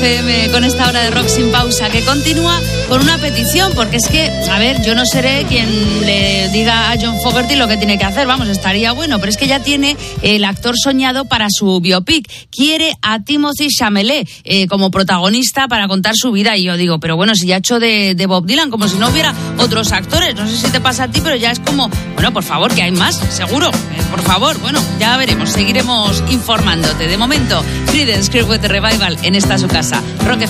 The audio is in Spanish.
Con esta hora de Rock sin pausa, que continúa con una petición, porque es que, a ver, yo no seré quien le diga a John Fogerty lo que tiene que hacer, vamos, estaría bueno, pero es que ya tiene el actor soñado para su biopic. Quiere a Timothée Chalamet como protagonista para contar su vida, y yo digo, pero bueno, si ya ha hecho de Bob Dylan, como si no hubiera otros actores, no sé si te pasa a ti, pero ya es como, bueno, por favor, que hay más, seguro, por favor, bueno, ya veremos, seguiremos informándote. De momento, Creedence Clearwater Revival en esta su casa. Rock FM.